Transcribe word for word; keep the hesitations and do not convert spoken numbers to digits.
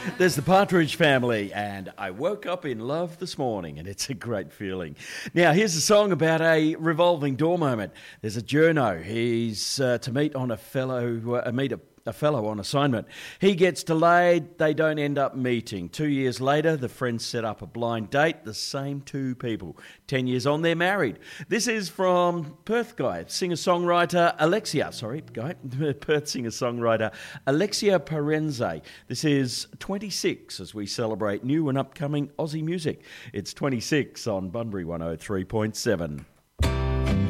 There's the Partridge Family, and I woke up in love this morning, and it's a great feeling. Now, here's a song about a revolving door moment. There's a journo. He's uh, to meet on a fellow, uh, meet a A fellow on assignment. He gets delayed, they don't end up meeting. Two years later, the friends set up a blind date, the same two people. Ten years on, they're married. This is from Perth guy, singer-songwriter Alexia, sorry, guy, Perth singer-songwriter Alexia Parenze. This is twenty-six as we celebrate new and upcoming Aussie music. It's twenty-six on Bunbury one oh three point seven.